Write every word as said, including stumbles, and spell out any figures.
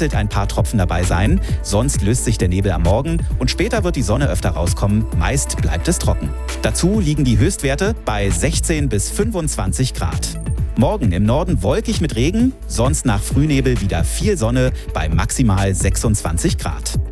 vereinzelt ein paar Tropfen dabei sein. Sonst löst sich der Nebel am Morgen und später wird die Sonne öfter rauskommen. Meist bleibt es trocken. Dazu liegen die Höchstwerte bei sechzehn bis fünfundzwanzig Grad. Morgen im Norden wolkig mit Regen, sonst nach Frühnebel wieder viel Sonne bei maximal sechsundzwanzig Grad.